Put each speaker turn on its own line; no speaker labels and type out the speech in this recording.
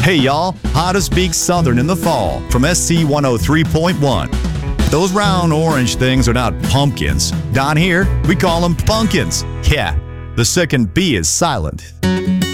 Hey y'all, how to speak Southern in the fall from SC 103.1. Those round orange things are not pumpkins. Down here, we call them pumpkins. Yeah, the second B is silent.